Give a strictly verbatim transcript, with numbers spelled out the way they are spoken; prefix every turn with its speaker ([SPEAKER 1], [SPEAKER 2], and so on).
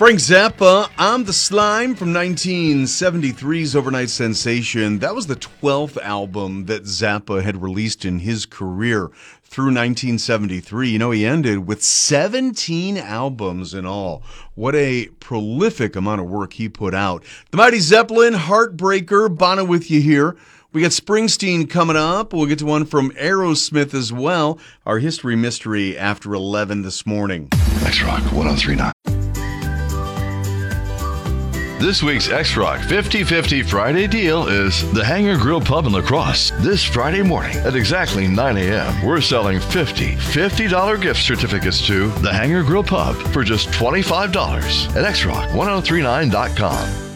[SPEAKER 1] Frank Zappa, I'm the Slime from nineteen seventy-three's overnight sensation. That was the twelfth album that Zappa had released in his career through nineteen seventy-three. You know, he ended with seventeen albums in all. What a prolific amount of work he put out. The Mighty Zeppelin, Heartbreaker, Bono with you here. We got Springsteen coming up. We'll get to one from Aerosmith as well. Our history mystery after eleven this morning.
[SPEAKER 2] X-Rock one oh three point nine. This week's X-Rock fifty fifty Friday deal is the Hangar Grill Pub in La Crosse. This Friday morning at exactly nine a.m., we're selling fifty fifty dollars gift certificates to the Hangar Grill Pub for just twenty-five dollars at X Rock one oh three nine dot com.